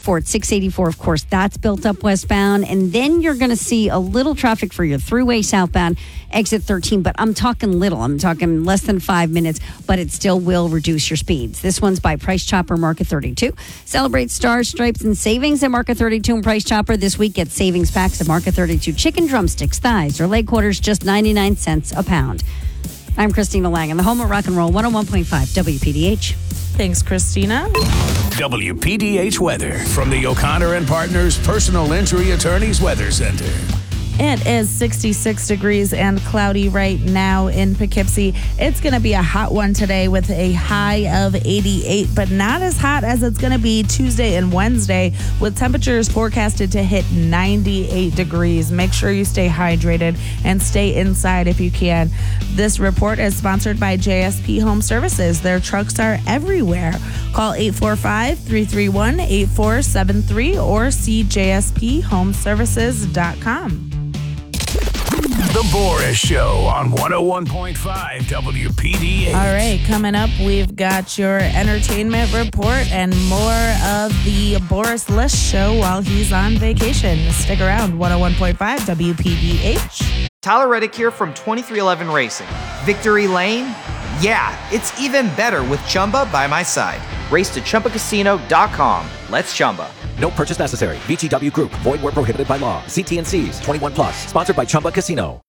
484 at 684, of course, that's built up westbound. And then you're going to see a little traffic for your throughway southbound, exit 13. But I'm talking little. I'm talking less than 5 minutes, but it still will reduce your speeds. This one's by Price Chopper Market 32. Celebrate stars, stripes, and savings at Market 32 and Price Chopper. This week, get savings packs at Market 32. Chicken drumsticks, thighs, or leg quarters, just 99 cents a pound. I'm Christina Lang, and the home of rock and roll, 101.5 WPDH. Thanks, Christina. WPDH weather from the O'Connor and Partners Personal Injury Attorneys Weather Center. It is 66 degrees and cloudy right now in Poughkeepsie. It's going to be a hot one today with a high of 88, but not as hot as it's going to be Tuesday and Wednesday, with temperatures forecasted to hit 98 degrees. Make sure you stay hydrated and stay inside if you can. This report is sponsored by JSP Home Services. Their trucks are everywhere. Call 845-331-8473 or see jsphomeservices.com. The Boris Show on 101.5 WPDH. All right, coming up, we've got your entertainment report and more of the Boris List Show while he's on vacation. Stick around, 101.5 WPDH. Tyler Reddick here from 2311 Racing. Victory Lane? Yeah, it's even better with Chumba by my side. Race to ChumbaCasino.com. Let's Chumba. No purchase necessary. VGW Group. Void where prohibited by law. See T&Cs. 21 plus. Sponsored by Chumba Casino.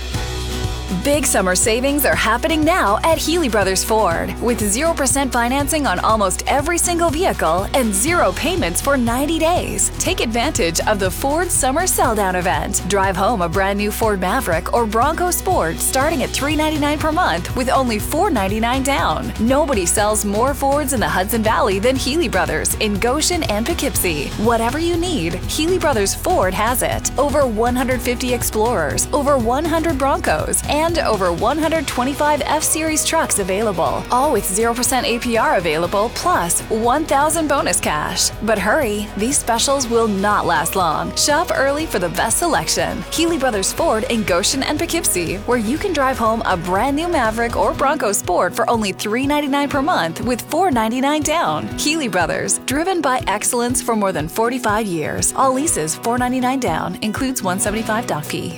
Big summer savings are happening now at Healy Brothers Ford, with 0% financing on almost every single vehicle and 0 payments for 90 days. Take advantage of the Ford Summer Sell-Down event. Drive home a brand new Ford Maverick or Bronco Sport starting at $399 per month with only $499 down. Nobody sells more Fords in the Hudson Valley than Healy Brothers in Goshen and Poughkeepsie. Whatever you need, Healy Brothers Ford has it. Over 150 Explorers, over 100 Broncos, and over 125 F-Series trucks available. All with 0% APR available, plus 1,000 bonus cash. But hurry, these specials will not last long. Shop early for the best selection. Healy Brothers Ford in Goshen and Poughkeepsie, where you can drive home a brand new Maverick or Bronco Sport for only $399 per month with $499 down. Healy Brothers, driven by excellence for more than 45 years. All leases $499 down, includes $175 doc fee.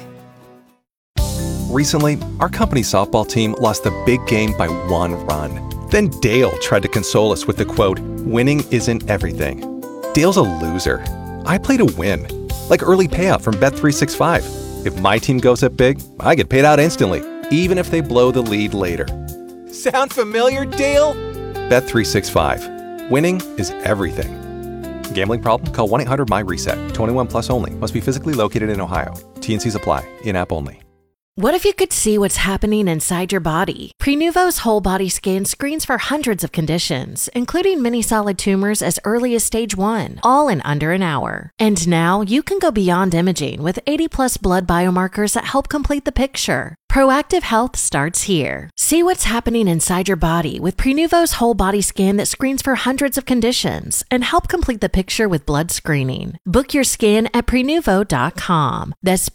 Recently, our company's softball team lost the big game by 1 run. Then Dale tried to console us with the quote, "Winning isn't everything." Dale's a loser. I play to win. Like early payout from Bet365. If my team goes up big, I get paid out instantly, even if they blow the lead later. Sound familiar, Dale? Bet365. Winning is everything. Gambling problem? Call 1-800-MY-RESET. 21 plus only. Must be physically located in Ohio. T&Cs apply. In-app only. What if you could see what's happening inside your body? Prenuvo's whole body scan screens for hundreds of conditions, including many solid tumors as early as stage 1, all in under an hour. And now you can go beyond imaging with 80+ blood biomarkers that help complete the picture. Proactive health starts here. See what's happening inside your body with Prenuvo's whole body scan that screens for hundreds of conditions and help complete the picture with blood screening. Book your scan at Prenuvo.com. That's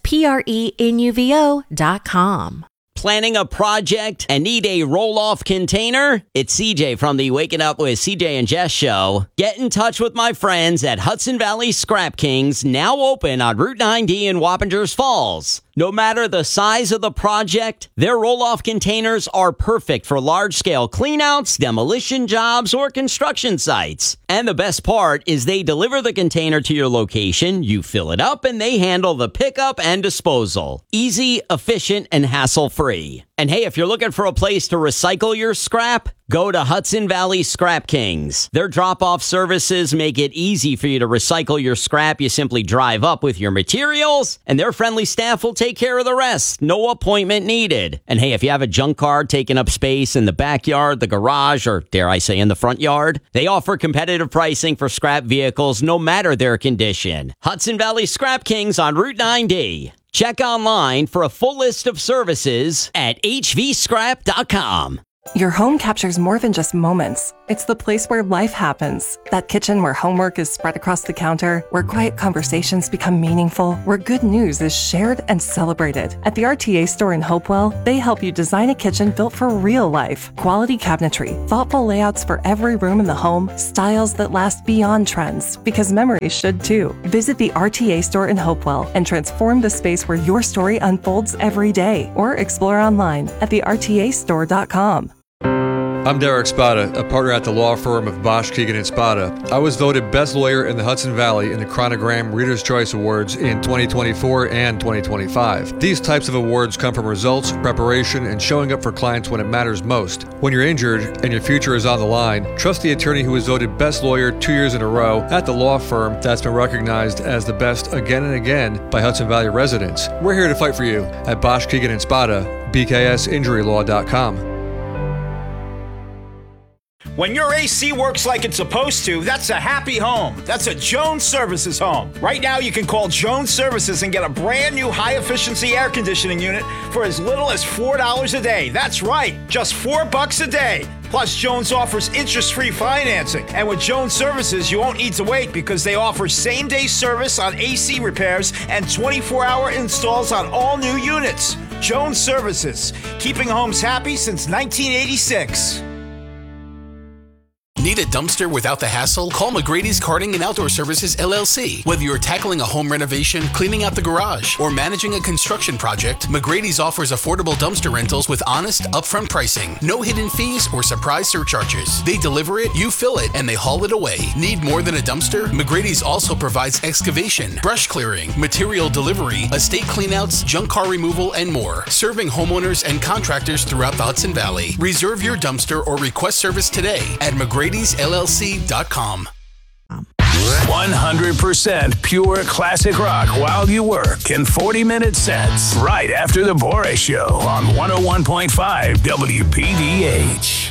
Prenuvo.com. Planning a project and need a roll-off container? It's CJ from the Waking Up with CJ and Jess show. Get in touch with my friends at Hudson Valley Scrap Kings, now open on Route 9D in Wappingers Falls. No matter the size of the project, their roll-off containers are perfect for large-scale cleanouts, demolition jobs, or construction sites. And the best part is they deliver the container to your location, you fill it up, and they handle the pickup and disposal. Easy, efficient, and hassle-free. And hey, if you're looking for a place to recycle your scrap, go to Hudson Valley Scrap Kings. Their drop-off services make it easy for you to recycle your scrap. You simply drive up with your materials, and their friendly staff will take care of the rest. No appointment needed. And hey, if you have a junk car taking up space in the backyard, the garage, or dare I say in the front yard, they offer competitive pricing for scrap vehicles no matter their condition. Hudson Valley Scrap Kings on Route 9D. Check online for a full list of services at hvscrap.com. Your home captures more than just moments. It's the place where life happens. That kitchen where homework is spread across the counter, where quiet conversations become meaningful, where good news is shared and celebrated. At the RTA store in Hopewell, they help you design a kitchen built for real life. Quality cabinetry, thoughtful layouts for every room in the home, styles that last beyond trends, because memories should too. Visit the RTA store in Hopewell and transform the space where your story unfolds every day. Or explore online at thertastore.com. I'm Derek Spada, a partner at the law firm of Bosch, Keegan & Spada. I was voted Best Lawyer in the Hudson Valley in the Chronogram Reader's Choice Awards in 2024 and 2025. These types of awards come from results, preparation, and showing up for clients when it matters most. When you're injured and your future is on the line, trust the attorney who was voted Best Lawyer 2 years in a row at the law firm that's been recognized as the best again and again by Hudson Valley residents. We're here to fight for you at Bosch, Keegan & Spada, bksinjurylaw.com. When your AC works like it's supposed to, that's a happy home. That's a Jones Services home. Right now, you can call Jones Services and get a brand new high-efficiency air conditioning unit for as little as $4 a day. That's right, just $4 a day. Plus, Jones offers interest-free financing. And with Jones Services, you won't need to wait because they offer same-day service on AC repairs and 24-hour installs on all new units. Jones Services, keeping homes happy since 1986. Need a dumpster without the hassle? Call McGrady's Carting and Outdoor Services, LLC. Whether you're tackling a home renovation, cleaning out the garage, or managing a construction project, McGrady's offers affordable dumpster rentals with honest, upfront pricing. No hidden fees or surprise surcharges. They deliver it, you fill it, and they haul it away. Need more than a dumpster? McGrady's also provides excavation, brush clearing, material delivery, estate cleanouts, junk car removal, and more. Serving homeowners and contractors throughout the Hudson Valley. Reserve your dumpster or request service today at McGrady'sLLC.com. 100% pure classic rock while you work in 40-minute sets right after the Boris Show on 101.5 WPDH.